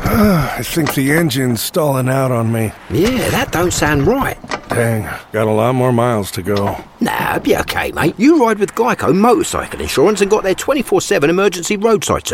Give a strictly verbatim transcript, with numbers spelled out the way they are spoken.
I think the engine's stalling out on me. Yeah, that don't sound right. Dang, got a lot more miles to go. Nah, be okay, mate. You ride with Geico Motorcycle Insurance and got their twenty-four seven emergency roadside service.